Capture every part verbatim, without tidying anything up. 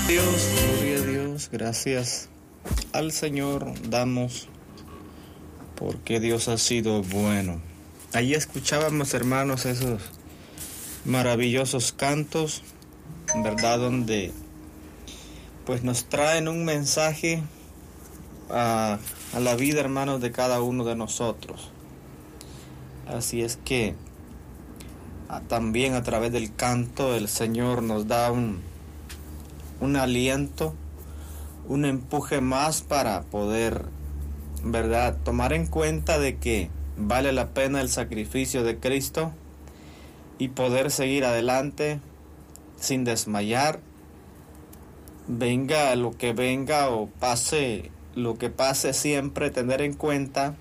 Dios, gloria a Dios, gracias al Señor damos porque Dios ha sido bueno. Allí escuchábamos, hermanos, esos maravillosos cantos, ¿verdad? Donde pues nos traen un mensaje a, a la vida, hermanos, de cada uno de nosotros. Así es que a, también a través del canto el Señor nos da un, un aliento, un empuje más para poder, ¿verdad?, tomar en cuenta de que vale la pena el sacrificio de Cristo y poder seguir adelante sin desmayar, venga lo que venga o pase lo que pase, siempre tener en cuenta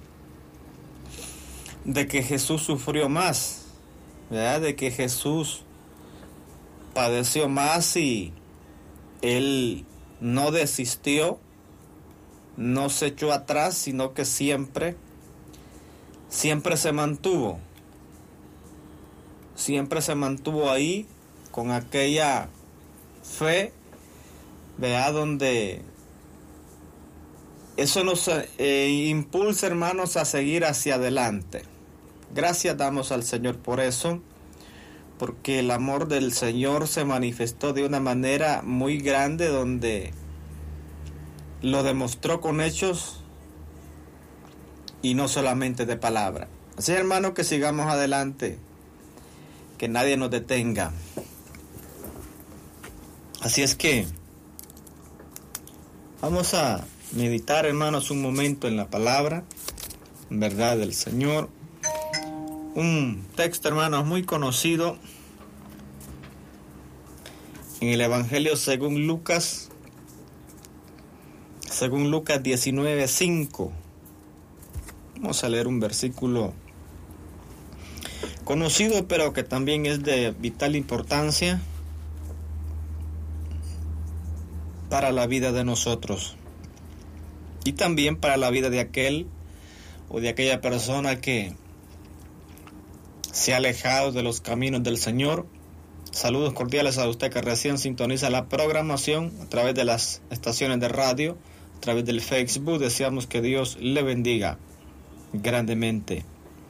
de que Jesús sufrió más, ¿verdad?, de que Jesús padeció más y Él no desistió, no se echó atrás, sino que siempre, siempre se mantuvo, siempre se mantuvo ahí con aquella fe, vea, donde eso nos eh, impulsa, hermanos, a seguir hacia adelante. Gracias damos al Señor por eso, porque el amor del Señor se manifestó de una manera muy grande, donde lo demostró con hechos y no solamente de palabra. Así, hermano, que sigamos adelante, que nadie nos detenga. Así es que vamos a meditar, hermanos, un momento en la palabra, verdad, del Señor. Un texto, hermanos, muy conocido en el Evangelio según Lucas, según Lucas diecinueve cinco. Vamos a leer un versículo conocido, pero que también es de vital importancia para la vida de nosotros y también para la vida de aquel o de aquella persona que se ha alejado de los caminos del Señor. Saludos cordiales a usted que recién sintoniza la programación a través de las estaciones de radio, a través del Facebook. Deseamos que Dios le bendiga grandemente.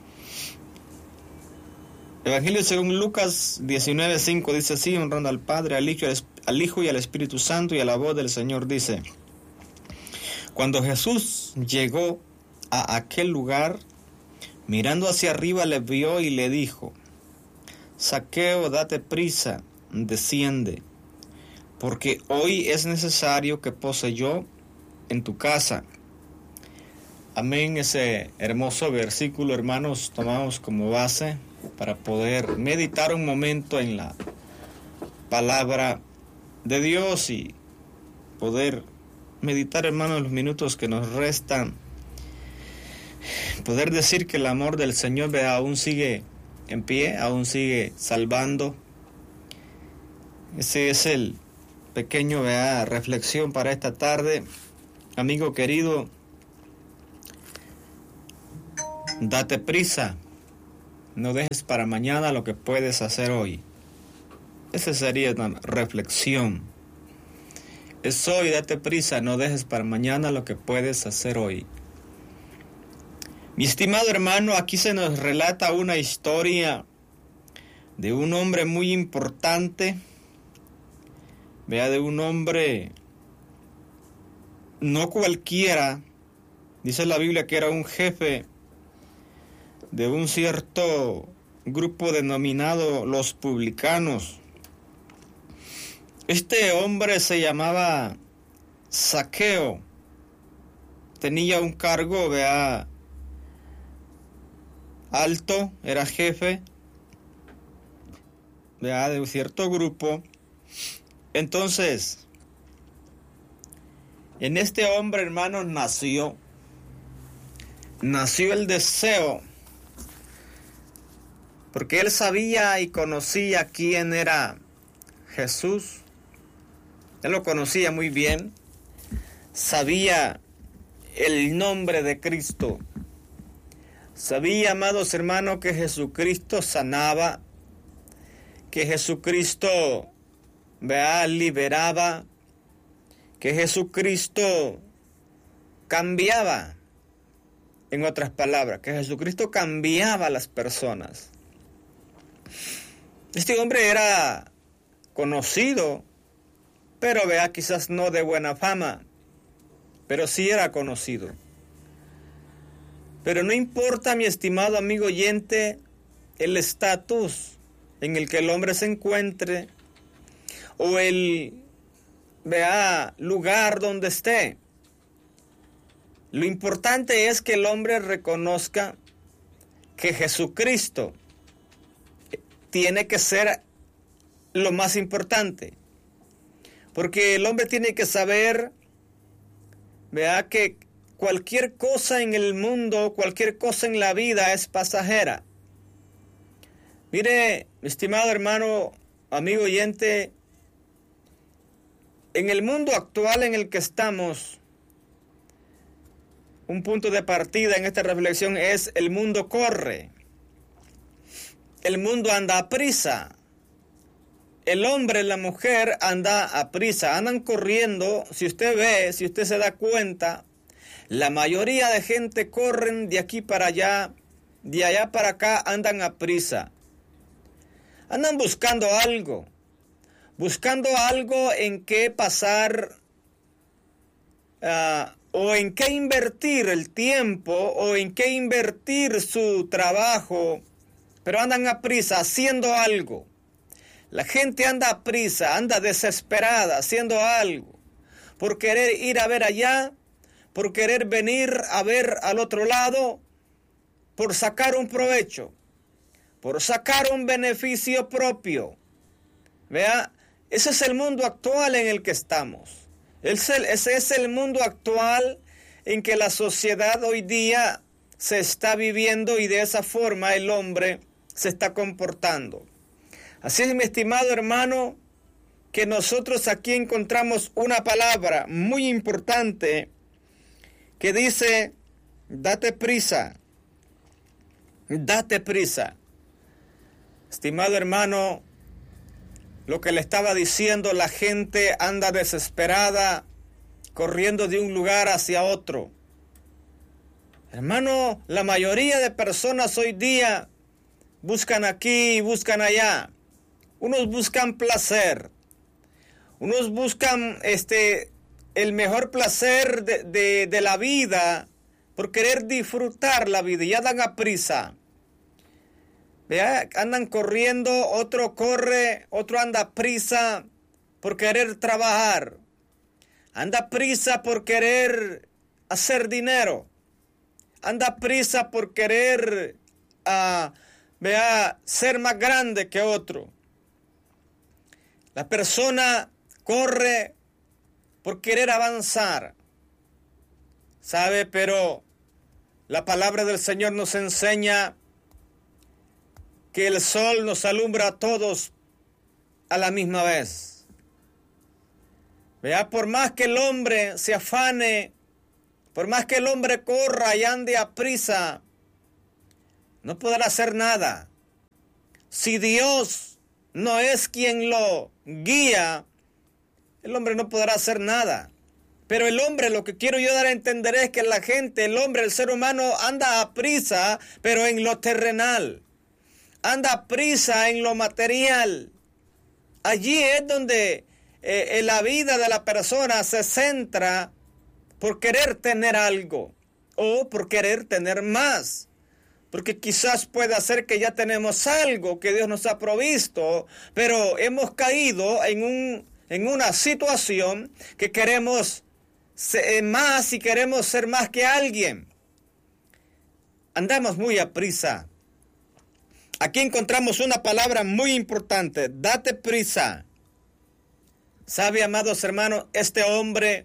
Evangelio según Lucas diecinueve cinco dice así, honrando al Padre, al Hijo, al Hijo y al Espíritu Santo, y a la voz del Señor dice: cuando Jesús llegó a aquel lugar, mirando hacia arriba le vio y le dijo: Zaqueo, date prisa, desciende, porque hoy es necesario que pose yo en tu casa. Amén. Ese hermoso versículo, hermanos, tomamos como base para poder meditar un momento en la palabra de Dios y poder meditar, hermanos, los minutos que nos restan. Poder decir que el amor del Señor, vea, aún sigue en pie, aún sigue salvando. Ese es el pequeño, vea, reflexión para esta tarde. Amigo querido, date prisa, no dejes para mañana lo que puedes hacer hoy. Esa sería una reflexión. Es hoy, date prisa, no dejes para mañana lo que puedes hacer hoy. Mi estimado hermano, aquí se nos relata una historia de un hombre muy importante, vea, de un hombre no cualquiera. Dice la Biblia que era un jefe de un cierto grupo denominado los publicanos. Este hombre se llamaba Zaqueo, tenía un cargo, vea, alto, era jefe, vea, de un cierto grupo. Entonces, en este hombre, hermanos, nació, nació el deseo, porque él sabía y conocía quién era Jesús. Él lo conocía muy bien, sabía el nombre de Cristo, sabía, amados hermanos, que Jesucristo sanaba, que Jesucristo, vea, liberaba, que Jesucristo cambiaba, en otras palabras, que Jesucristo cambiaba a las personas. Este hombre era conocido, pero vea, quizás no de buena fama, pero sí era conocido. Pero no importa, mi estimado amigo oyente, el estatus en el que el hombre se encuentre o el, vea, lugar donde esté. Lo importante es que el hombre reconozca que Jesucristo tiene que ser lo más importante. Porque el hombre tiene que saber, vea, que cualquier cosa en el mundo, cualquier cosa en la vida es pasajera. Mire, mi estimado hermano, amigo oyente, en el mundo actual en el que estamos, un punto de partida en esta reflexión es: el mundo corre, el mundo anda a prisa, el hombre, la mujer anda a prisa, andan corriendo. Si usted ve, si usted se da cuenta, la mayoría de gente corren de aquí para allá, de allá para acá, andan a prisa. Andan buscando algo, buscando algo en qué pasar uh, o en qué invertir el tiempo o en qué invertir su trabajo, pero andan a prisa haciendo algo. La gente anda a prisa, anda desesperada haciendo algo, por querer ir a ver allá, por querer venir a ver al otro lado, por sacar un provecho, por sacar un beneficio propio. Vea, ese es el mundo actual en el que estamos. Ese es el mundo actual en que la sociedad hoy día se está viviendo, y de esa forma el hombre se está comportando. Así es, mi estimado hermano, que nosotros aquí encontramos una palabra muy importante que dice: date prisa, date prisa. Estimado hermano, lo que le estaba diciendo, la gente anda desesperada, corriendo de un lugar hacia otro. Hermano, la mayoría de personas hoy día buscan aquí y buscan allá. Unos buscan placer, unos buscan este, el mejor placer de, de, de la vida, por querer disfrutar la vida, y andan a prisa. Vea, andan corriendo, otro corre, otro anda a prisa por querer trabajar. Anda a prisa por querer hacer dinero. Anda a prisa por querer uh, vea, ser más grande que otro. La persona corre por querer avanzar. ¿Sabe? Pero la palabra del Señor nos enseña que el sol nos alumbra a todos a la misma vez. Vea, por más que el hombre se afane, por más que el hombre corra y ande a prisa, no podrá hacer nada. Si Dios no es quien lo guía, el hombre no podrá hacer nada. Pero el hombre, lo que quiero yo dar a entender es que la gente, el hombre, el ser humano anda a prisa, pero en lo terrenal. Anda a prisa en lo material. Allí es donde eh, la vida de la persona se centra por querer tener algo o por querer tener más. Porque quizás pueda ser que ya tenemos algo que Dios nos ha provisto, pero hemos caído en, un, en una situación que queremos ser más y queremos ser más que alguien. Andamos muy a prisa. Aquí encontramos una palabra muy importante: date prisa. ¿Sabe, amados hermanos? Este hombre,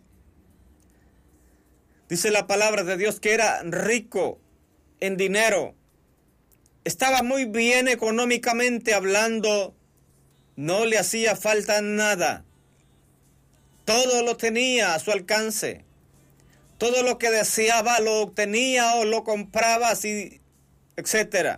dice la palabra de Dios, que era rico en dinero. Estaba muy bien económicamente hablando. No le hacía falta nada. Todo lo tenía a su alcance. Todo lo que deseaba lo obtenía o lo compraba, así, etcétera.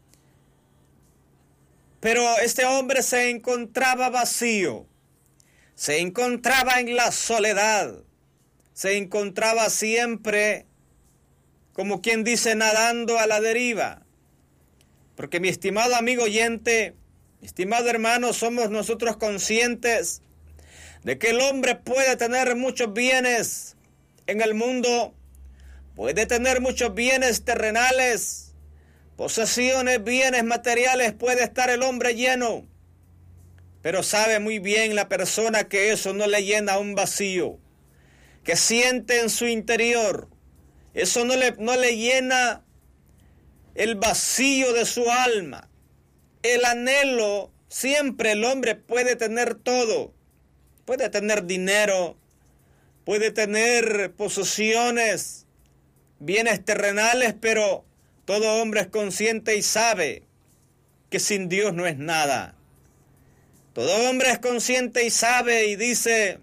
Pero este hombre se encontraba vacío, se encontraba en la soledad, se encontraba siempre, como quien dice, nadando a la deriva. Porque mi estimado amigo oyente, mi estimado hermano, somos nosotros conscientes de que el hombre puede tener muchos bienes en el mundo, puede tener muchos bienes terrenales, posesiones, bienes materiales, puede estar el hombre lleno, pero sabe muy bien la persona que eso no le llena un vacío, que siente en su interior, eso no le, no le llena el vacío de su alma, el anhelo. Siempre el hombre puede tener todo, puede tener dinero, puede tener posesiones, bienes terrenales, pero todo hombre es consciente y sabe que sin Dios no es nada. Todo hombre es consciente y sabe y dice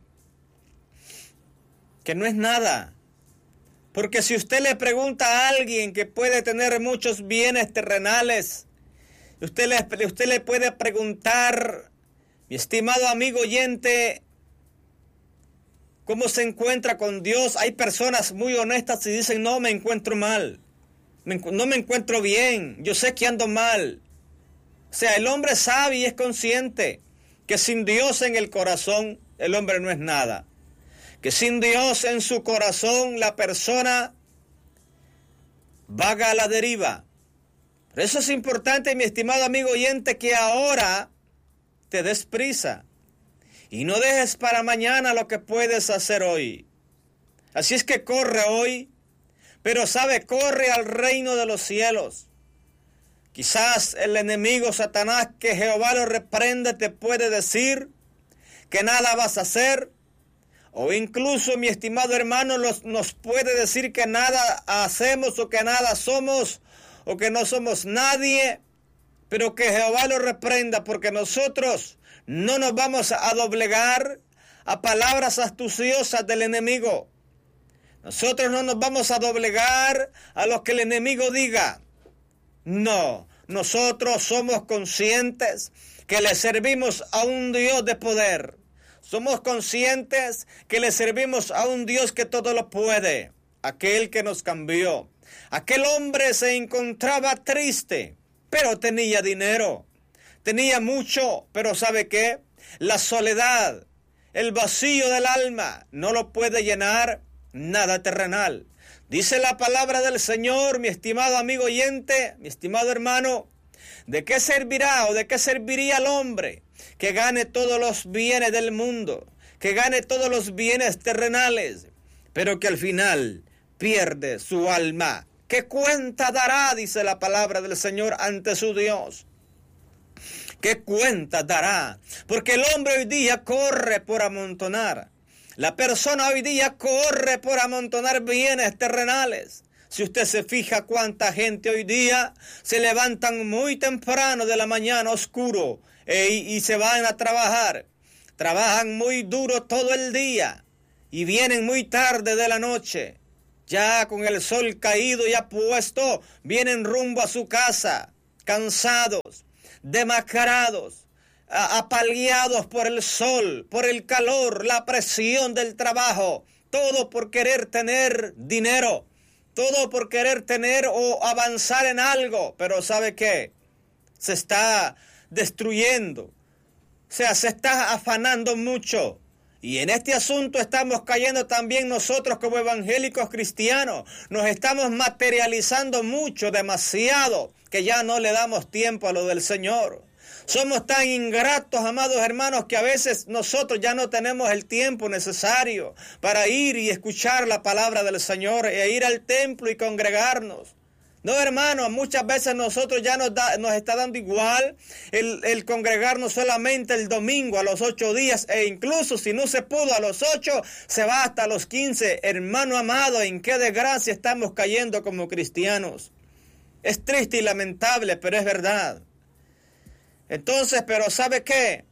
que no es nada. Porque si usted le pregunta a alguien que puede tener muchos bienes terrenales, usted le, usted le puede preguntar, mi estimado amigo oyente, ¿cómo se encuentra con Dios? Hay personas muy honestas y dicen, no, me encuentro mal, me, no me encuentro bien, yo sé que ando mal. O sea, el hombre sabe y es consciente que sin Dios en el corazón, el hombre no es nada. Que sin Dios en su corazón, la persona vaga a la deriva. Por eso es importante, mi estimado amigo oyente, que ahora te des prisa y no dejes para mañana lo que puedes hacer hoy. Así es que corre hoy, pero sabe, corre al reino de los cielos. Quizás el enemigo Satanás, que Jehová lo reprende, te puede decir que nada vas a hacer, o incluso, mi estimado hermano, los, nos puede decir que nada hacemos o que nada somos o que no somos nadie, pero que Jehová lo reprenda, porque nosotros no nos vamos a doblegar a palabras astuciosas del enemigo. Nosotros no nos vamos a doblegar a lo que el enemigo diga. No, nosotros somos conscientes que le servimos a un Dios de poder. Somos conscientes que le servimos a un Dios que todo lo puede, aquel que nos cambió. Aquel hombre se encontraba triste, pero tenía dinero, tenía mucho, pero ¿sabe qué? La soledad, el vacío del alma, no lo puede llenar nada terrenal. Dice la palabra del Señor, mi estimado amigo oyente, mi estimado hermano, ¿de qué servirá o de qué serviría al hombre que gane todos los bienes del mundo, que gane todos los bienes terrenales, pero que al final pierde su alma? ¿Qué cuenta dará, dice la palabra del Señor, ante su Dios? ¿Qué cuenta dará? Porque el hombre hoy día corre por amontonar. La persona hoy día corre por amontonar bienes terrenales. Si usted se fija cuánta gente hoy día se levantan muy temprano de la mañana oscuro e, y se van a trabajar. Trabajan muy duro todo el día y vienen muy tarde de la noche. Ya con el sol caído y apuesto, vienen rumbo a su casa, cansados, demacrados, apaleados por el sol, por el calor, la presión del trabajo, todo por querer tener dinero, todo por querer tener o avanzar en algo, pero ¿sabe qué? Se está destruyendo, o sea, se está afanando mucho. Y en este asunto estamos cayendo también nosotros como evangélicos cristianos. Nos estamos materializando mucho, demasiado, que ya no le damos tiempo a lo del Señor. Somos tan ingratos, amados hermanos, que a veces nosotros ya no tenemos el tiempo necesario para ir y escuchar la palabra del Señor e ir al templo y congregarnos. No, hermanos, muchas veces nosotros ya nos, da, nos está dando igual el, el congregarnos solamente el domingo a los ocho días, e incluso si no se pudo a los ocho, se va hasta los quince. Hermano amado, ¿en qué desgracia estamos cayendo como cristianos? Es triste y lamentable, pero es verdad. Entonces, pero ¿sabe qué?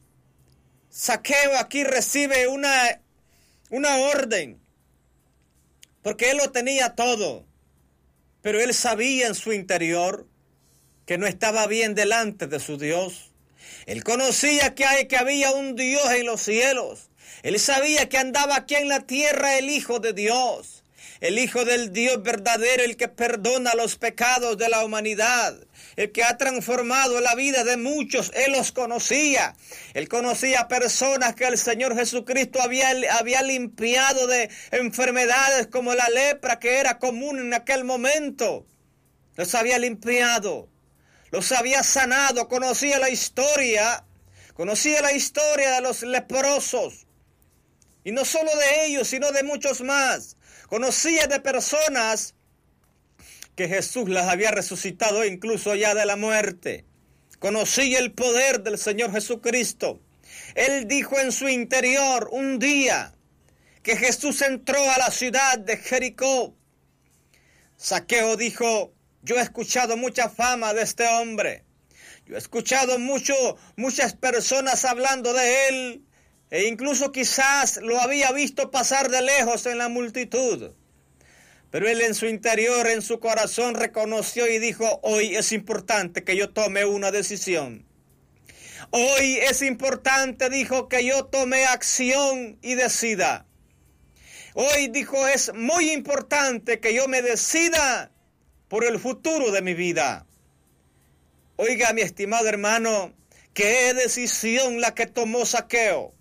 Zaqueo aquí recibe una, una orden, porque él lo tenía todo. Pero él sabía en su interior que no estaba bien delante de su Dios. Él conocía que, hay, que había un Dios en los cielos. Él sabía que andaba aquí en la tierra el Hijo de Dios, el Hijo del Dios verdadero, el que perdona los pecados de la humanidad, el que ha transformado la vida de muchos. Él los conocía. Él conocía personas que el Señor Jesucristo había, había limpiado de enfermedades como la lepra, que era común en aquel momento. Los había limpiado, los había sanado. Conocía la historia, conocía la historia de los leprosos. Y no solo de ellos, sino de muchos más. Conocía de personas que Jesús las había resucitado incluso ya de la muerte. Conocía el poder del Señor Jesucristo. Él dijo en su interior un día que Jesús entró a la ciudad de Jericó. Zaqueo dijo: yo he escuchado mucha fama de este hombre. Yo he escuchado mucho, muchas personas hablando de él. E incluso quizás lo había visto pasar de lejos en la multitud. Pero él en su interior, en su corazón, reconoció y dijo: hoy es importante que yo tome una decisión. Hoy es importante, dijo, que yo tome acción y decida. Hoy, dijo, es muy importante que yo me decida por el futuro de mi vida. Oiga, mi estimado hermano, qué decisión la que tomó Zaqueo,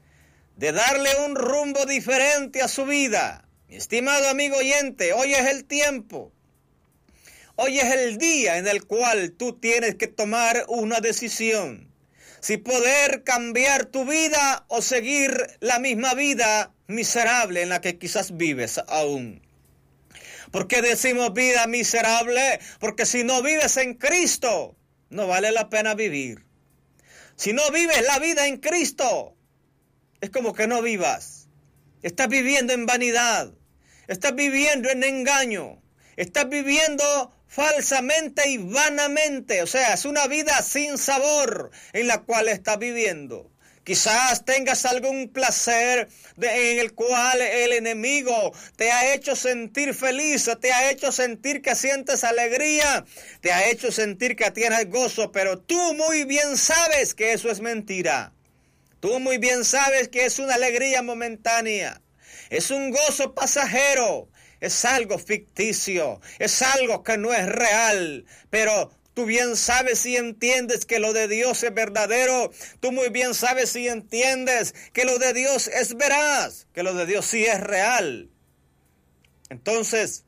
de darle un rumbo diferente a su vida. Mi estimado amigo oyente, hoy es el tiempo. Hoy es el día en el cual tú tienes que tomar una decisión. Si poder cambiar tu vida o seguir la misma vida miserable en la que quizás vives aún. ¿Por qué decimos vida miserable? Porque si no vives en Cristo, no vale la pena vivir. Si no vives la vida en Cristo, es como que no vivas. Estás viviendo en vanidad. Estás viviendo en engaño. Estás viviendo falsamente y vanamente. O sea, es una vida sin sabor en la cual estás viviendo. Quizás tengas algún placer de, en el cual el enemigo te ha hecho sentir feliz, te ha hecho sentir que sientes alegría, te ha hecho sentir que tienes gozo, pero tú muy bien sabes que eso es mentira. Tú muy bien sabes que es una alegría momentánea, es un gozo pasajero, es algo ficticio, es algo que no es real, pero tú bien sabes y entiendes que lo de Dios es verdadero. Tú muy bien sabes y entiendes que lo de Dios es veraz, que lo de Dios sí es real. Entonces,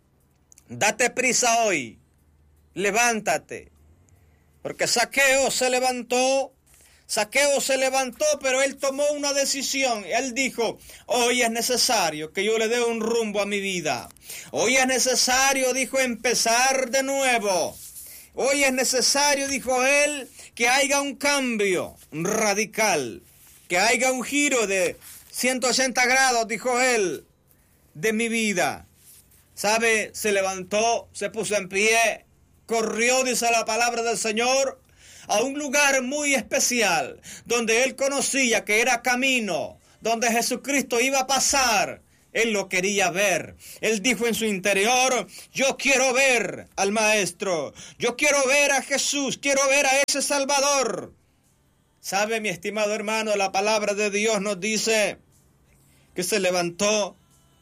date prisa hoy, levántate, porque Zaqueo se levantó. Zaqueo se levantó, pero él tomó una decisión. Él dijo: hoy es necesario que yo le dé un rumbo a mi vida. Hoy es necesario, dijo, empezar de nuevo. Hoy es necesario, dijo él, que haya un cambio radical, que haya un giro de ciento ochenta grados, dijo él, de mi vida. ¿Sabe? Se levantó, se puso en pie, corrió, dice la palabra del Señor, a un lugar muy especial, donde él conocía que era camino, donde Jesucristo iba a pasar. Él lo quería ver. Él dijo en su interior: yo quiero ver al Maestro, yo quiero ver a Jesús, quiero ver a ese Salvador. ¿Sabe, mi estimado hermano? La palabra de Dios nos dice que se levantó,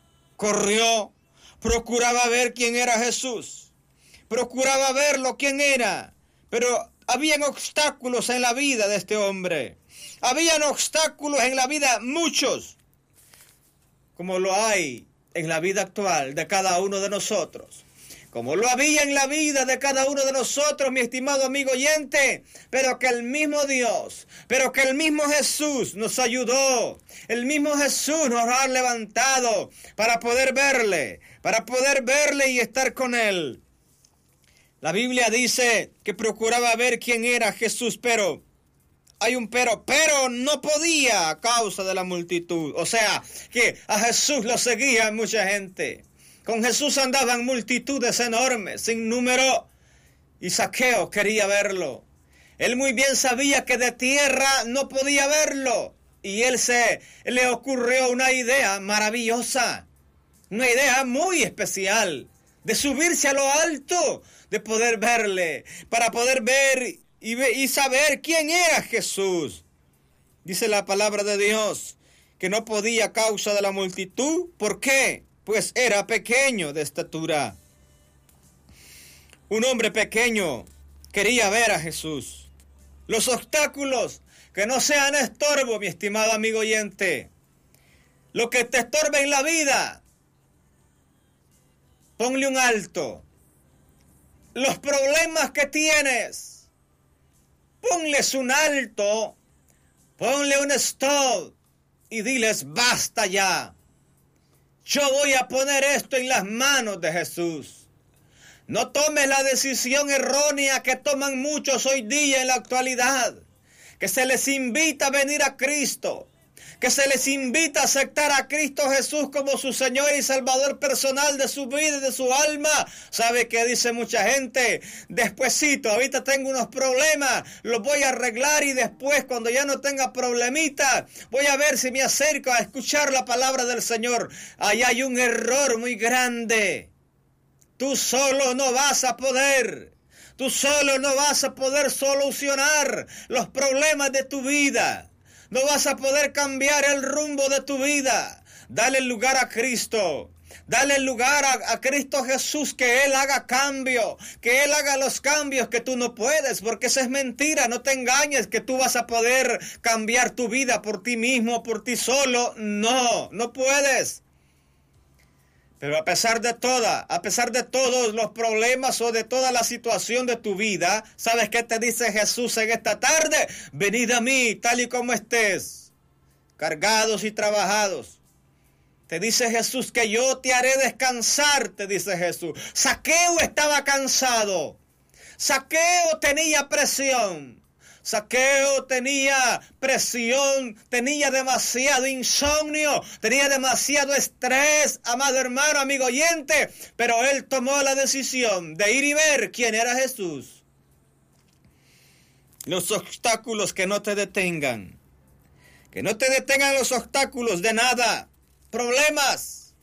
corrió, procuraba ver quién era Jesús, procuraba verlo quién era, pero habían obstáculos en la vida de este hombre. Habían obstáculos en la vida, muchos, como lo hay en la vida actual de cada uno de nosotros, como lo había en la vida de cada uno de nosotros, mi estimado amigo oyente, pero que el mismo Dios, pero que el mismo Jesús nos ayudó, el mismo Jesús nos ha levantado para poder verle, para poder verle y estar con él. La Biblia dice que procuraba ver quién era Jesús, pero hay un pero, pero no podía a causa de la multitud. O sea, que a Jesús lo seguía mucha gente. Con Jesús andaban multitudes enormes, sin número, y Zaqueo quería verlo. Él muy bien sabía que de tierra no podía verlo, y él se le ocurrió una idea maravillosa, una idea muy especial, de subirse a lo alto, de poder verle, para poder ver y, y saber quién era Jesús. Dice la palabra de Dios que no podía a causa de la multitud. ¿Por qué? Pues era pequeño de estatura. Un hombre pequeño quería ver a Jesús. Los obstáculos que no sean estorbo, mi estimado amigo oyente. Lo que te estorbe en la vida, ponle un alto. Los problemas que tienes, ponles un alto, ponle un stop y diles basta ya. Yo voy a poner esto en las manos de Jesús. No tomes la decisión errónea que toman muchos hoy día en la actualidad, que se les invita a venir a Cristo, que se les invita a aceptar a Cristo Jesús como su Señor y Salvador personal de su vida y de su alma. ¿Sabe qué dice mucha gente? Despuésito, ahorita tengo unos problemas, los voy a arreglar y después, cuando ya no tenga problemitas, voy a ver si me acerco a escuchar la palabra del Señor. Ahí hay un error muy grande. Tú solo no vas a poder. Tú solo no vas a poder solucionar los problemas de tu vida. No vas a poder cambiar el rumbo de tu vida. Dale el lugar a Cristo. Dale el lugar a, a Cristo Jesús, que Él haga cambio, que Él haga los cambios que tú no puedes, porque eso es mentira. No te engañes que tú vas a poder cambiar tu vida por ti mismo, por ti solo. No, no puedes. Pero a pesar de toda, a pesar de todos los problemas o de toda la situación de tu vida, ¿sabes qué te dice Jesús en esta tarde? Venid a mí, tal y como estés, cargados y trabajados. Te dice Jesús que yo te haré descansar, te dice Jesús. Zaqueo estaba cansado. Zaqueo tenía presión. Zaqueo tenía presión, tenía demasiado insomnio, tenía demasiado estrés, amado hermano, amigo oyente, pero él tomó la decisión de ir y ver quién era Jesús. Los obstáculos que no te detengan, que no te detengan los obstáculos de nada, problemas,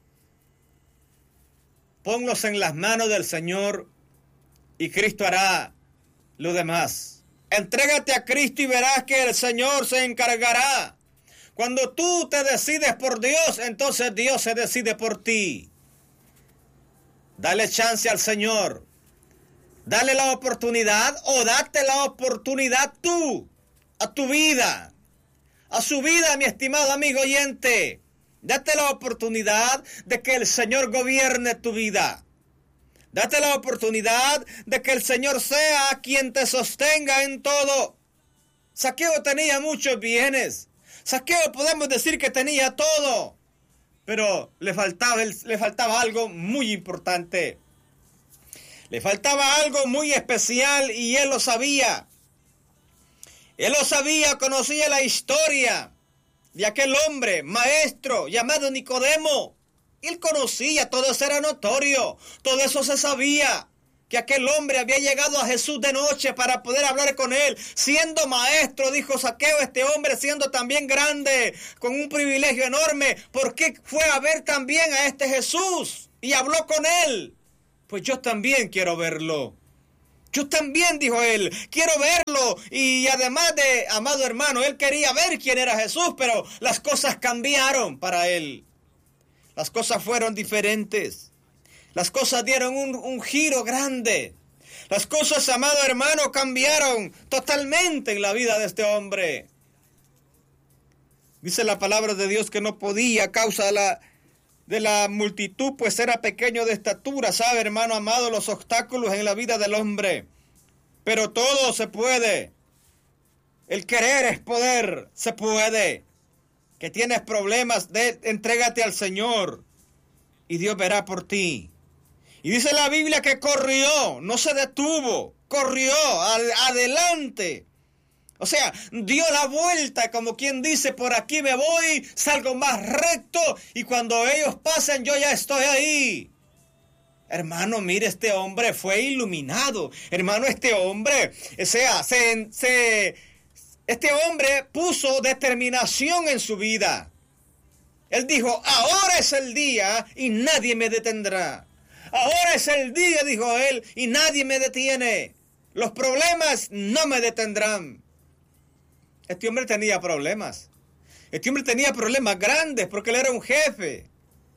ponlos en las manos del Señor y Cristo hará lo demás. Entrégate a Cristo y verás que el Señor se encargará. Cuando tú te decides por Dios, entonces Dios se decide por ti. Dale chance al Señor. Dale la oportunidad o date la oportunidad tú, a tu vida, a su vida, mi estimado amigo oyente. Date la oportunidad de que el Señor gobierne tu vida. Date la oportunidad de que el Señor sea quien te sostenga en todo. Zaqueo tenía muchos bienes. Zaqueo podemos decir que tenía todo. Pero le faltaba, le faltaba algo muy importante. Le faltaba algo muy especial y él lo sabía. Él lo sabía, conocía la historia de aquel hombre maestro llamado Nicodemo. Él conocía, todo eso era notorio, todo eso se sabía, que aquel hombre había llegado a Jesús de noche para poder hablar con él, siendo maestro, dijo Zaqueo, este hombre siendo también grande, con un privilegio enorme, ¿por qué fue a ver también a este Jesús y habló con él? Pues yo también quiero verlo. Yo también, dijo él, quiero verlo. Y además de, amado hermano, él quería ver quién era Jesús, pero las cosas cambiaron para él. Las cosas fueron diferentes. Las cosas dieron un, un giro grande. Las cosas, amado hermano, cambiaron totalmente en la vida de este hombre. Dice la palabra de Dios que no podía a causa de la, de la multitud, pues era pequeño de estatura. ¿Sabe, hermano amado, los obstáculos en la vida del hombre? Pero todo se puede. El querer es poder. Se puede. Que tienes problemas, de, entrégate al Señor y Dios verá por ti. Y dice la Biblia que corrió, no se detuvo, corrió al, adelante. O sea, dio la vuelta, como quien dice, por aquí me voy, salgo más recto y cuando ellos pasen yo ya estoy ahí. Hermano, mire, este hombre fue iluminado. Hermano, este hombre, o sea, se... se Este hombre puso determinación en su vida. Él dijo, ahora es el día y nadie me detendrá. Ahora es el día, dijo él, y nadie me detiene. Los problemas no me detendrán. Este hombre tenía problemas. Este hombre tenía problemas grandes porque él era un jefe.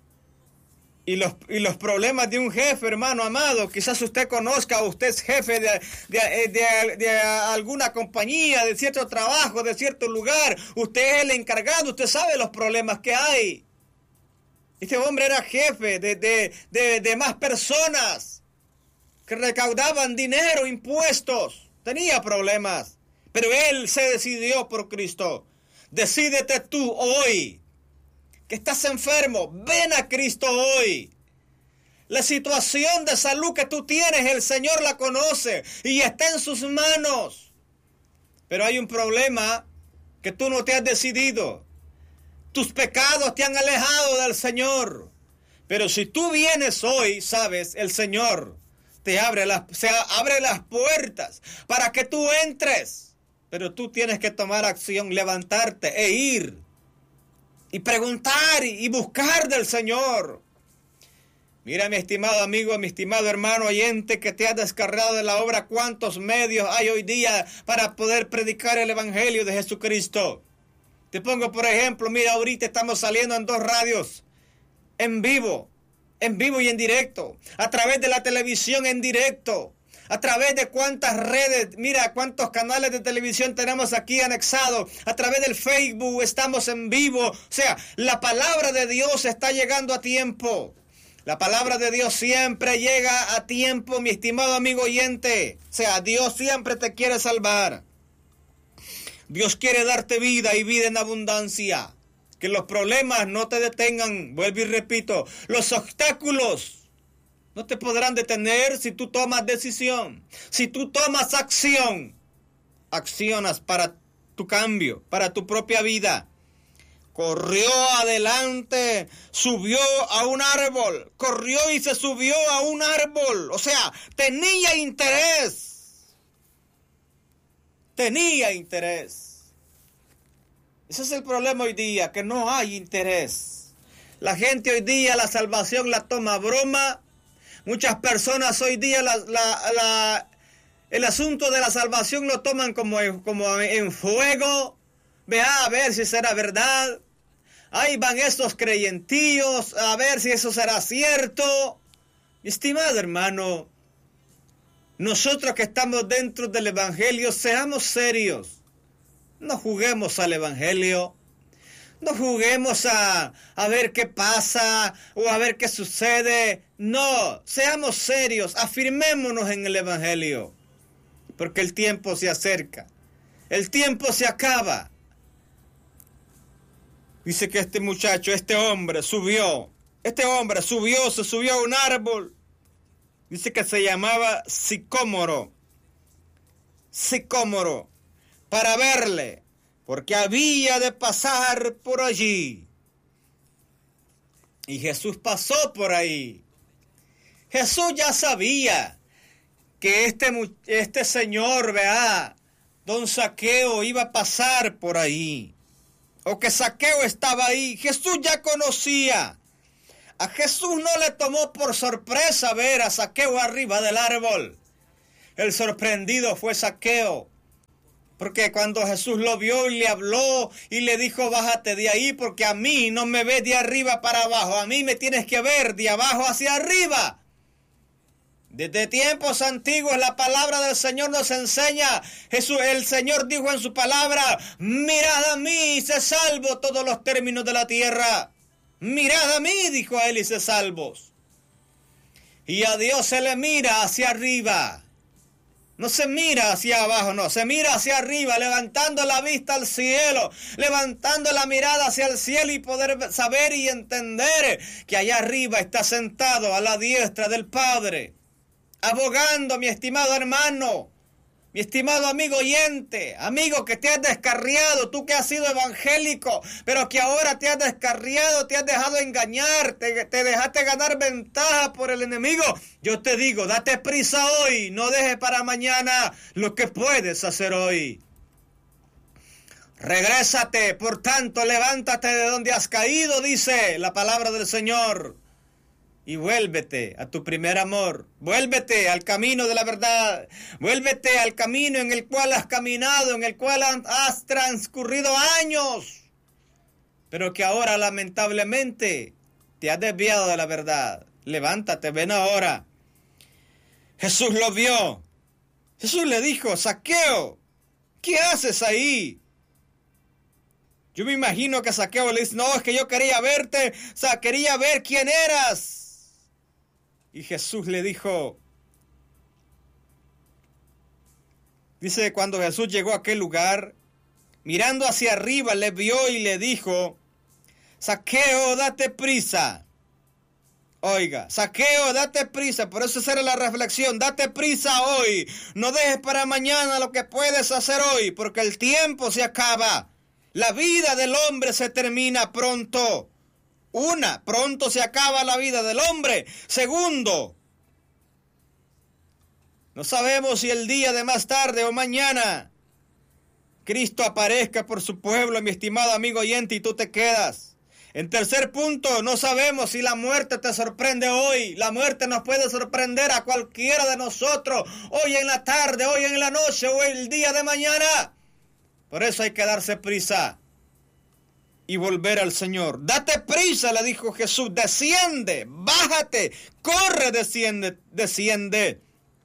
Y los, y los problemas de un jefe, hermano amado, quizás usted conozca, usted es jefe de, de, de, de alguna compañía, de cierto trabajo, de cierto lugar. Usted es el encargado, usted sabe los problemas que hay. Este hombre era jefe de, de, de, de más personas que recaudaban dinero, impuestos. Tenía problemas, pero él se decidió por Cristo. Decídete tú hoy. Que estás enfermo, ven a Cristo hoy. La situación de salud que tú tienes, el Señor la conoce y está en sus manos. Pero hay un problema que tú no te has decidido. Tus pecados te han alejado del Señor. Pero si tú vienes hoy, sabes, el Señor te abre las, se abre las puertas para que tú entres. Pero tú tienes que tomar acción, levantarte e ir. Y preguntar y buscar del Señor. Mira, mi estimado amigo, mi estimado hermano oyente que te has descargado de la obra, cuántos medios hay hoy día para poder predicar el Evangelio de Jesucristo. Te pongo por ejemplo, mira, ahorita estamos saliendo en dos radios, en vivo, en vivo y en directo, a través de la televisión en directo. A través de cuántas redes, mira cuántos canales de televisión tenemos aquí anexados. A través del Facebook estamos en vivo. O sea, la palabra de Dios está llegando a tiempo. La palabra de Dios siempre llega a tiempo, mi estimado amigo oyente. O sea, Dios siempre te quiere salvar. Dios quiere darte vida y vida en abundancia. Que los problemas no te detengan. Vuelvo y repito, los obstáculos no te podrán detener si tú tomas decisión, si tú tomas acción, accionas para tu cambio, para tu propia vida. Corrió adelante, subió a un árbol, corrió y se subió a un árbol, o sea, tenía interés, tenía interés. Ese es el problema hoy día, que no hay interés. La gente hoy día la salvación la toma a broma. Muchas personas hoy día la, la, la, el asunto de la salvación lo toman como, como en fuego. Vea a ver si será verdad. Ahí van estos creyentíos a ver si eso será cierto. Mi estimado hermano, nosotros que estamos dentro del Evangelio, seamos serios. No juguemos al Evangelio. No juguemos a, a ver qué pasa o a ver qué sucede. No, seamos serios, afirmémonos en el Evangelio. Porque el tiempo se acerca. El tiempo se acaba. Dice que este muchacho, este hombre subió. Este hombre subió, se subió a un árbol. Dice que se llamaba Sicómoro. Sicómoro. Para verle. Porque había de pasar por allí. Y Jesús pasó por ahí. Jesús ya sabía que este, este señor, vea, don Zaqueo iba a pasar por ahí. O que Zaqueo estaba ahí. Jesús ya conocía. A Jesús no le tomó por sorpresa ver a Zaqueo arriba del árbol. El sorprendido fue Zaqueo. Porque cuando Jesús lo vio y le habló y le dijo, bájate de ahí porque a mí no me ves de arriba para abajo, a mí me tienes que ver de abajo hacia arriba. Desde tiempos antiguos la palabra del Señor nos enseña, Jesús, el Señor dijo en su palabra, mirad a mí y sé salvo todos los términos de la tierra. Mirad a mí, dijo a él, y sé salvos. Y a Dios se le mira hacia arriba. No se mira hacia abajo, no, se mira hacia arriba, levantando la vista al cielo, levantando la mirada hacia el cielo y poder saber y entender que allá arriba está sentado a la diestra del Padre, abogando, mi estimado hermano, mi estimado amigo oyente, amigo que te has descarriado, tú que has sido evangélico, pero que ahora te has descarriado, te has dejado engañar, te, te dejaste ganar ventaja por el enemigo. Yo te digo, date prisa hoy, no dejes para mañana lo que puedes hacer hoy. Regrésate, por tanto, levántate de donde has caído, dice la palabra del Señor. Y vuélvete a tu primer amor, vuélvete al camino de la verdad, vuélvete al camino en el cual has caminado, en el cual has transcurrido años. pero que ahora lamentablemente te has desviado de la verdad. Levántate, ven ahora. Jesús lo vio. Jesús le dijo: Zaqueo, ¿qué haces ahí? Yo me imagino que Zaqueo le dice: no, es que yo quería verte, o sea, quería ver quién eras. Y Jesús le dijo, dice, cuando Jesús llegó a aquel lugar, mirando hacia arriba, le vio y le dijo: Zaqueo, date prisa. Oiga, Zaqueo, date prisa. Por eso esa era la reflexión. Date prisa hoy. No dejes para mañana lo que puedes hacer hoy, porque el tiempo se acaba. La vida del hombre se termina pronto. Una, pronto se acaba la vida del hombre. Segundo, no sabemos si el día de más tarde o mañana Cristo aparezca por su pueblo, mi estimado amigo oyente, y tú te quedas. En tercer punto, no sabemos si la muerte te sorprende hoy. La muerte nos puede sorprender a cualquiera de nosotros, hoy en la tarde, hoy en la noche, o el día de mañana. Por eso hay que darse prisa y volver al Señor. Date prisa, le dijo Jesús, desciende, bájate, corre, desciende, desciende.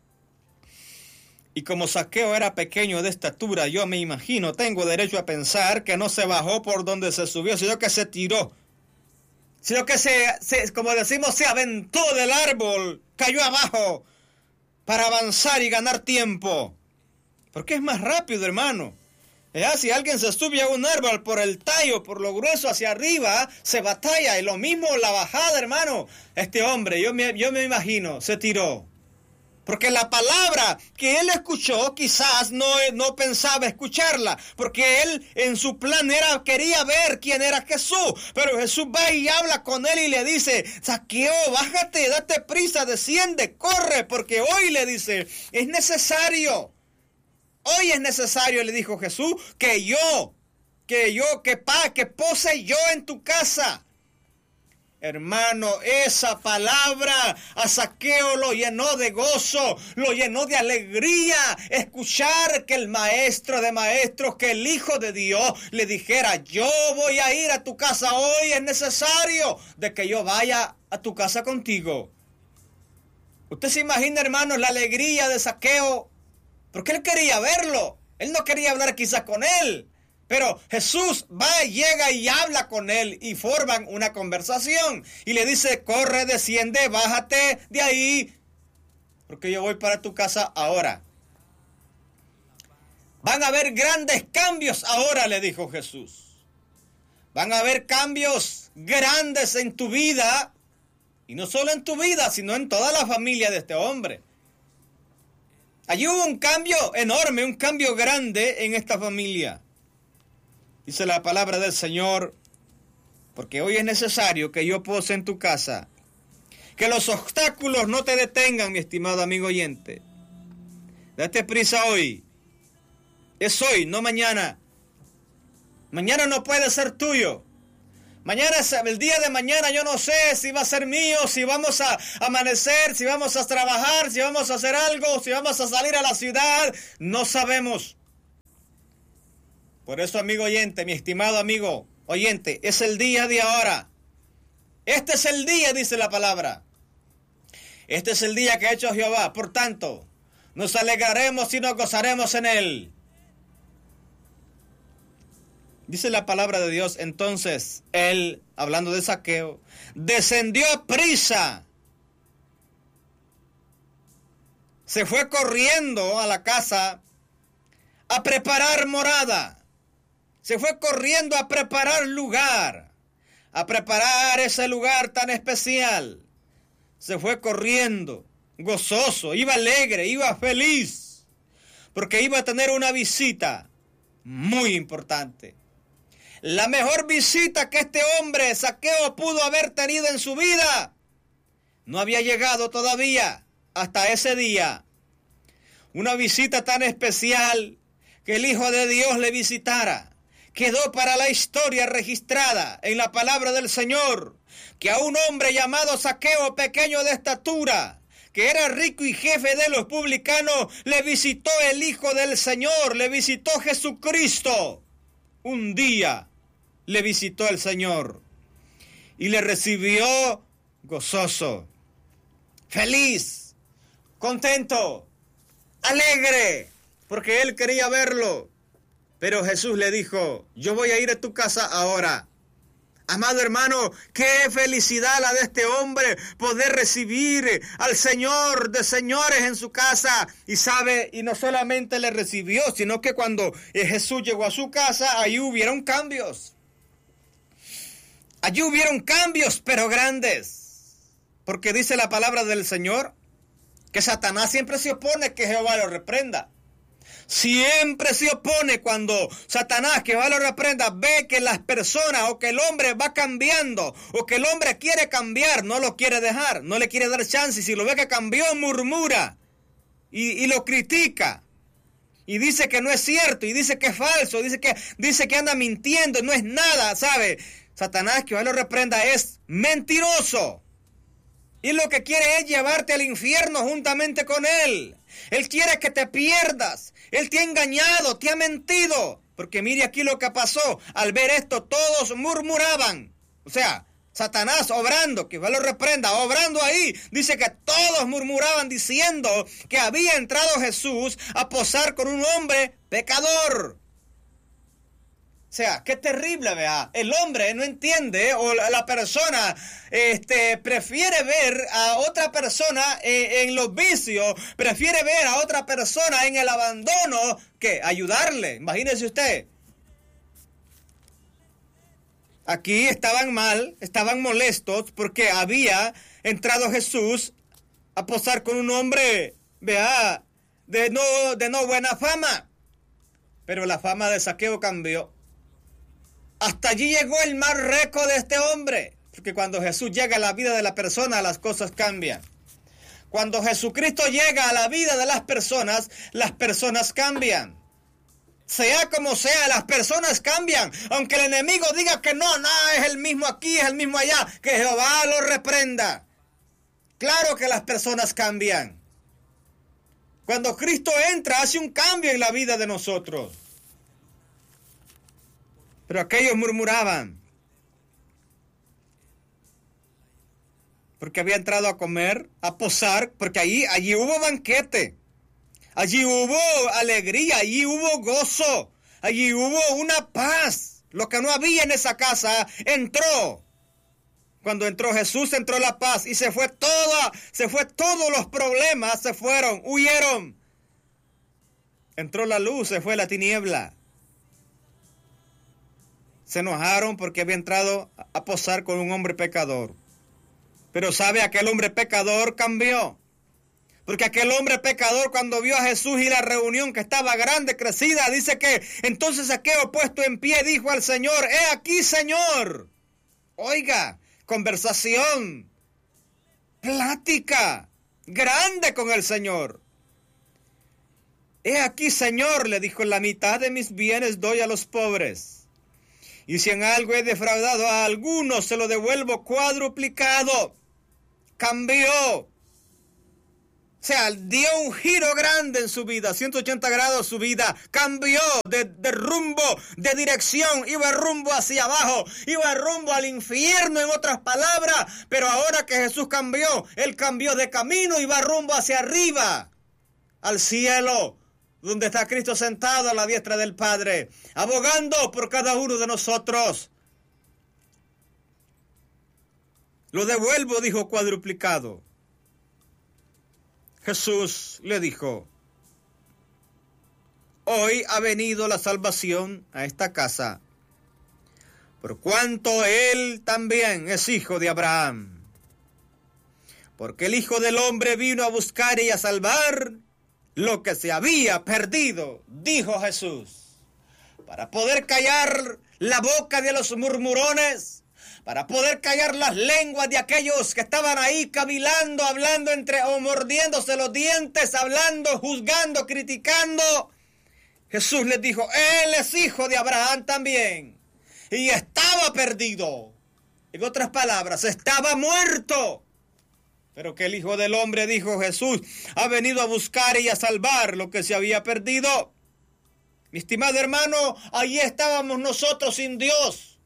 Y como Zaqueo era pequeño de estatura, yo me imagino, tengo derecho a pensar que no se bajó por donde se subió, sino que se tiró. Sino que se, se como decimos, se aventó del árbol, cayó abajo para avanzar y ganar tiempo. Porque es más rápido, hermano. ¿Ya? Si alguien se sube a un árbol por el tallo, por lo grueso hacia arriba, se batalla. Y lo mismo la bajada, hermano. Este hombre, yo me, yo me imagino, se tiró. Porque la palabra que él escuchó quizás no, no pensaba escucharla, porque él en su plan era, quería ver quién era Jesús, pero Jesús va y habla con él y le dice: Zaqueo, bájate, date prisa, desciende, corre, porque hoy, le dice, es necesario, hoy es necesario, le dijo Jesús, que yo, que yo, que pa, que pose yo en tu casa. Hermano, esa palabra a Zaqueo lo llenó de gozo, lo llenó de alegría, escuchar que el maestro de maestros, que el Hijo de Dios le dijera: yo voy a ir a tu casa hoy, es necesario de que yo vaya a tu casa contigo. Usted se imagina, hermano, la alegría de Zaqueo, porque él quería verlo, él no quería hablar quizás con él. Pero Jesús va, llega y habla con él y forman una conversación. Y le dice: corre, desciende, bájate de ahí, porque yo voy para tu casa ahora. Van a haber grandes cambios ahora, le dijo Jesús. Van a haber cambios grandes en tu vida. Y no solo en tu vida, sino en toda la familia de este hombre. Allí hubo un cambio enorme, un cambio grande en esta familia. Dice la palabra del Señor: porque hoy es necesario que yo pose en tu casa. Que los obstáculos no te detengan, mi estimado amigo oyente. Date prisa hoy. Es hoy, no mañana. Mañana no puede ser tuyo. Mañana, el día de mañana, yo no sé si va a ser mío, si vamos a amanecer, si vamos a trabajar, si vamos a hacer algo, si vamos a salir a la ciudad. No sabemos. Por eso, amigo oyente, mi estimado amigo oyente, es el día de ahora. Este es el día, dice la palabra. Este es el día que ha hecho Jehová. Por tanto, nos alegraremos y nos gozaremos en él. Dice la palabra de Dios: entonces él, hablando de Zaqueo, descendió a prisa. Se fue corriendo a la casa a preparar morada. Se fue corriendo a preparar lugar, a preparar ese lugar tan especial. Se fue corriendo, gozoso, iba alegre, iba feliz, porque iba a tener una visita muy importante. La mejor visita que este hombre, Zaqueo, pudo haber tenido en su vida. No había llegado todavía hasta ese día. Una visita tan especial que el Hijo de Dios le visitara. Quedó para la historia registrada en la palabra del Señor que a un hombre llamado Zaqueo, pequeño de estatura, que era rico y jefe de los publicanos, le visitó el Hijo del Señor, le visitó Jesucristo un día le visitó el Señor y le recibió gozoso, feliz, contento, alegre, porque él quería verlo. Pero Jesús le dijo: yo voy a ir a tu casa ahora. Amado hermano, qué felicidad la de este hombre poder recibir al Señor de señores en su casa. Y sabe, y no solamente le recibió, sino que cuando Jesús llegó a su casa, ahí hubieron cambios. Allí hubieron cambios, pero grandes. Porque dice la palabra del Señor que Satanás siempre se opone que Jehová lo reprenda. Siempre se opone cuando Satanás, que Jehová lo reprenda, ve que las personas o que el hombre va cambiando o que el hombre quiere cambiar, no lo quiere dejar, no le quiere dar chance. Y si lo ve que cambió, murmura y, y lo critica y dice que no es cierto y dice que es falso, dice que, dice que anda mintiendo, no es nada, ¿sabe? Satanás, que Jehová lo reprenda, es mentiroso. Y lo que quiere es llevarte al infierno juntamente con él. Él quiere que te pierdas. Él te ha engañado, te ha mentido. Porque mire aquí lo que pasó. Al ver esto, todos murmuraban. O sea, Satanás obrando, que Jehová lo reprenda, obrando ahí. Dice que todos murmuraban diciendo que había entrado Jesús a posar con un hombre pecador. O sea, qué terrible, vea. El hombre no entiende, o la, la persona este, prefiere ver a otra persona en, en los vicios, prefiere ver a otra persona en el abandono que ayudarle. Imagínese usted. Aquí estaban mal, estaban molestos porque había entrado Jesús a posar con un hombre, vea, de no, de no buena fama. Pero la fama de Zaqueo cambió. Hasta allí llegó el mal récord de este hombre. Porque cuando Jesús llega a la vida de la persona, las cosas cambian. Cuando Jesucristo llega a la vida de las personas, las personas cambian. Sea como sea, las personas cambian. Aunque el enemigo diga que no, no, es el mismo aquí, es el mismo allá. Que Jehová lo reprenda. Claro que las personas cambian. Cuando Cristo entra, hace un cambio en la vida de nosotros. Pero aquellos murmuraban porque había entrado a comer, a posar, porque allí, allí hubo banquete, allí hubo alegría, allí hubo gozo, allí hubo una paz. Lo que no había en esa casa entró. Cuando entró Jesús, entró la paz y se fue toda, se fue todos los problemas, se fueron, huyeron. Entró la luz, se fue la tiniebla. Se enojaron porque había entrado a posar con un hombre pecador. Pero sabe, aquel hombre pecador cambió. Porque aquel hombre pecador, cuando vio a Jesús y la reunión que estaba grande, crecida, dice que entonces Zaqueo, puesto en pie, dijo al Señor: he aquí, Señor. Oiga, conversación, plática grande con el Señor. He aquí, Señor, le dijo: la mitad de mis bienes doy a los pobres. Y si en algo he defraudado a alguno, se lo devuelvo cuadruplicado. Cambió. O sea, dio un giro grande en su vida, ciento ochenta grados su vida. Cambió de, de rumbo, de dirección. Iba rumbo hacia abajo, iba rumbo al infierno, en otras palabras. Pero ahora que Jesús cambió, Él cambió de camino y va rumbo hacia arriba, al cielo, donde está Cristo sentado a la diestra del Padre, abogando por cada uno de nosotros. Lo devuelvo, dijo, cuadruplicado. Jesús le dijo: hoy ha venido la salvación a esta casa, por cuanto él también es hijo de Abraham. Porque el Hijo del Hombre vino a buscar y a salvar lo que se había perdido, dijo Jesús, para poder callar la boca de los murmurones, para poder callar las lenguas de aquellos que estaban ahí cavilando, hablando entre o mordiéndose los dientes, hablando, juzgando, criticando. Jesús les dijo: él es hijo de Abraham también, y estaba perdido. En otras palabras, estaba muerto. Pero que el Hijo del Hombre, dijo Jesús, ha venido a buscar y a salvar lo que se había perdido. Mi estimado hermano, allí estábamos nosotros sin Dios.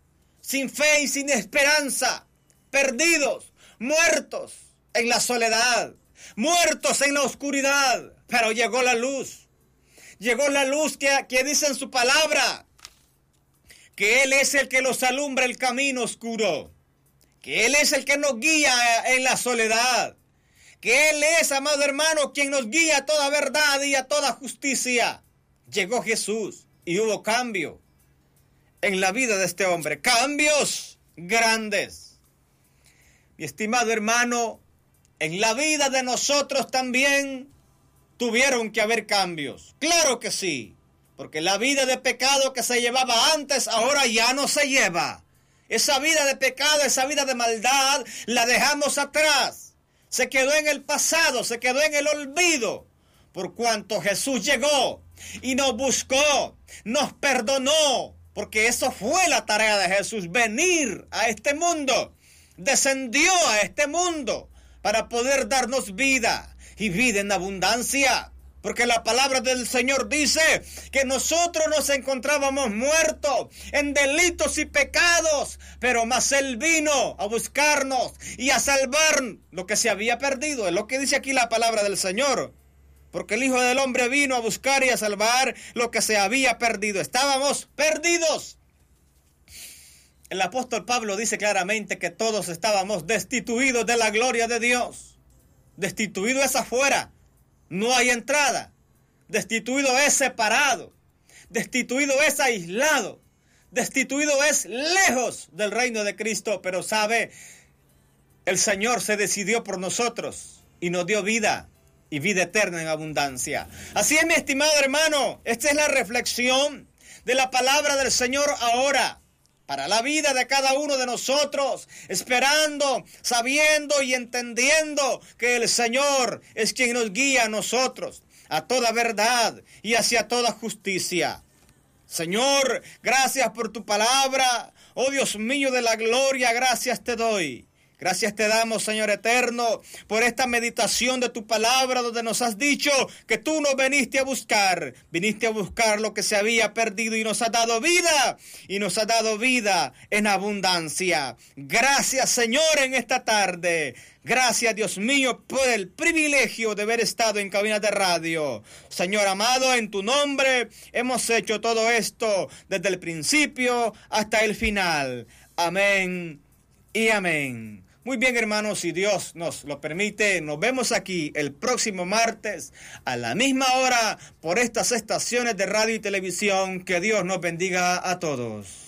sin fe y sin esperanza, perdidos, muertos en la soledad, muertos en la oscuridad. Pero llegó la luz, llegó la luz que, que dice en su palabra, que Él es el que nos alumbra el camino oscuro, que Él es el que nos guía en la soledad, que Él es, amado hermano, quien nos guía a toda verdad y a toda justicia. Llegó Jesús y hubo cambio en la vida de este hombre, cambios grandes. Mi estimado hermano, en la vida de nosotros también tuvieron que haber cambios. Claro que sí, porque la vida de pecado que se llevaba antes, ahora ya no se lleva. Esa vida de pecado, esa vida de maldad, la dejamos atrás. Se quedó en el pasado, se quedó en el olvido. Por cuanto Jesús llegó y nos buscó, nos perdonó, porque eso fue la tarea de Jesús, venir a este mundo. Descendió a este mundo para poder darnos vida y vida en abundancia. Porque la palabra del Señor dice que nosotros nos encontrábamos muertos en delitos y pecados, pero más Él vino a buscarnos y a salvar lo que se había perdido. Es lo que dice aquí la palabra del Señor. Porque el Hijo del Hombre vino a buscar y a salvar lo que se había perdido. Estábamos perdidos. El apóstol Pablo dice claramente que todos estábamos destituidos de la gloria de Dios. Destituido es afuera. No hay entrada. Destituido es separado. Destituido es aislado. Destituido es lejos del reino de Cristo. Pero sabe, el Señor se decidió por nosotros y nos dio vida y vida eterna en abundancia. Así es, mi estimado hermano, esta es la reflexión de la palabra del Señor ahora, para la vida de cada uno de nosotros, esperando, sabiendo y entendiendo que el Señor es quien nos guía a nosotros a toda verdad y hacia toda justicia. Señor, gracias por tu palabra. Oh Dios mío de la gloria, gracias te doy. Gracias te damos, Señor eterno, por esta meditación de tu palabra donde nos has dicho que tú nos viniste a buscar. Viniste a buscar lo que se había perdido y nos has dado vida. Y nos has dado vida en abundancia. Gracias, Señor, en esta tarde. Gracias, Dios mío, por el privilegio de haber estado en cabina de radio. Señor amado, en tu nombre hemos hecho todo esto desde el principio hasta el final. Amén y amén. Muy bien, hermanos, si Dios nos lo permite, nos vemos aquí el próximo martes a la misma hora por estas estaciones de radio y televisión. Que Dios nos bendiga a todos.